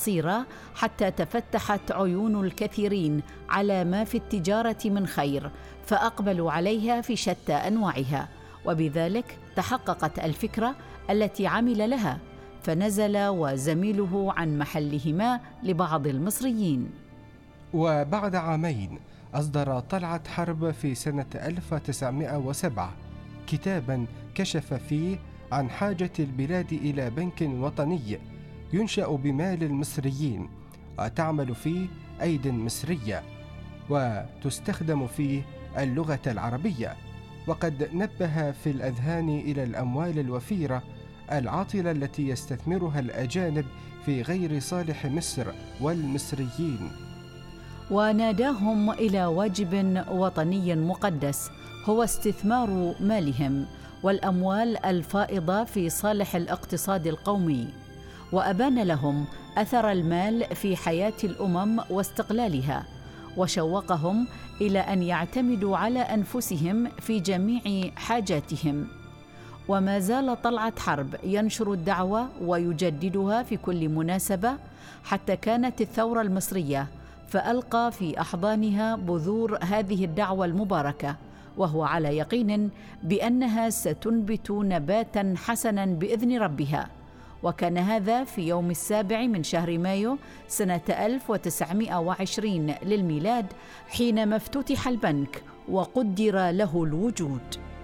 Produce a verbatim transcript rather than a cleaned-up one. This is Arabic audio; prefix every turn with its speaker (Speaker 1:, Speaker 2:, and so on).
Speaker 1: قصيرة حتى تفتحت عيون الكثيرين على ما في التجارة من خير، فأقبلوا عليها في شتى أنواعها، وبذلك تحققت الفكرة التي عمل لها، فنزل وزميله عن محلهما لبعض المصريين.
Speaker 2: وبعد عامين أصدر طلعت حرب في سنة ألف وتسعمائة وسبعة كتاباً كشف فيه عن حاجة البلاد إلى بنك وطني ينشأ بمال المصريين، وتعمل فيه أيد مصرية، وتستخدم فيه اللغة العربية. وقد نبه في الأذهان إلى الأموال الوفيرة العاطلة التي يستثمرها الأجانب في غير صالح مصر والمصريين،
Speaker 1: وناداهم إلى واجب وطني مقدس هو استثمار مالهم والأموال الفائضة في صالح الاقتصاد القومي، وأبان لهم أثر المال في حياة الأمم واستقلالها، وشوقهم إلى أن يعتمدوا على أنفسهم في جميع حاجاتهم. وما زال طلعت حرب ينشر الدعوة ويجددها في كل مناسبة، حتى كانت الثورة المصرية فألقى في أحضانها بذور هذه الدعوة المباركة، وهو على يقين بأنها ستنبت نباتا حسنا بإذن ربها. وكان هذا في يوم السابع من شهر مايو سنة ألف وتسعمائة وعشرين للميلاد، حينما افتتح البنك وقدر له الوجود.